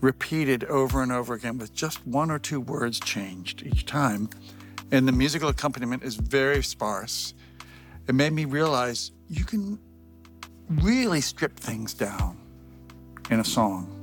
repeated over and over again with just one or two words changed each time. And the musical accompaniment is very sparse. It made me realize you can really strip things down in a song.